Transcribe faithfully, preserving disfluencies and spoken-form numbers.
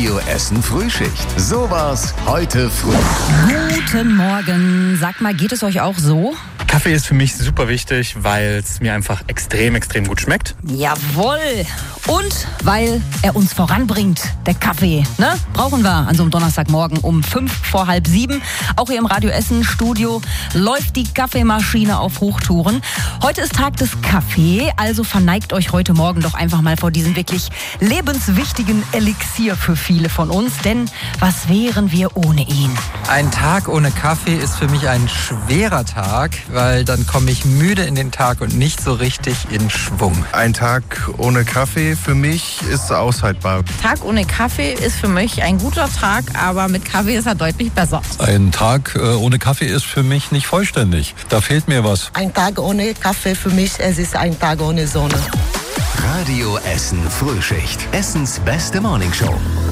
Radio Essen Frühschicht. Sowas heute früh. Guten Morgen. Sag mal, geht es euch auch so? Kaffee ist für mich super wichtig, weil es mir einfach extrem, extrem gut schmeckt. Jawohl. Und weil er uns voranbringt, der Kaffee. Ne? Brauchen wir an so einem Donnerstagmorgen um fünf vor halb sieben. Auch hier im Radio Essen Studio läuft die Kaffeemaschine auf Hochtouren. Heute ist Tag des Kaffee, also verneigt euch heute Morgen doch einfach mal vor diesem wirklich lebenswichtigen Elixier für viele von uns. Denn was wären wir ohne ihn? Ein Tag ohne Kaffee ist für mich ein schwerer Tag, weil dann komme ich müde in den Tag und nicht so richtig in Schwung. Ein Tag ohne Kaffee für mich ist aushaltbar. Tag ohne Kaffee ist für mich ein guter Tag, aber mit Kaffee ist er deutlich besser. Ein Tag ohne Kaffee ist für mich nicht vollständig. Da fehlt mir was. Ein Tag ohne Kaffee für mich, es ist ein Tag ohne Sonne. Radio Essen Frühschicht. Essens beste Morningshow.